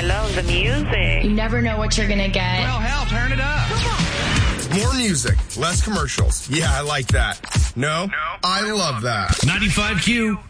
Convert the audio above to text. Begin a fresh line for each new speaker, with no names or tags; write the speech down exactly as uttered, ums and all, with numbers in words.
love the music.
You never know what you're going to get.
Well, hell, turn it up.
More music, less commercials. Yeah, I like that. No? No. I love that.
ninety-five Q.